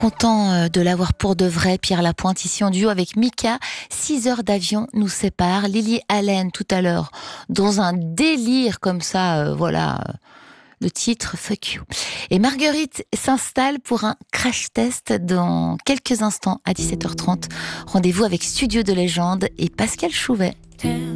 Content de l'avoir pour de vrai, Pierre Lapointe, ici en duo avec Mika. 6 heures d'avion nous séparent. Lily Allen, tout à l'heure, dans un délire comme ça, le titre, Fuck You. Et Marguerite s'installe pour un crash test dans quelques instants à 17h30. Rendez-vous avec Studio de Légende et Pascal Chouvet.